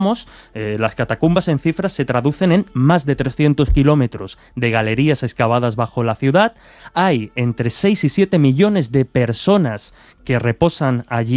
Las catacumbas en cifras se traducen en más de 300 kilómetros de galerías excavadas bajo la ciudad. Hay entre 6 y 7 millones de personas que reposan allí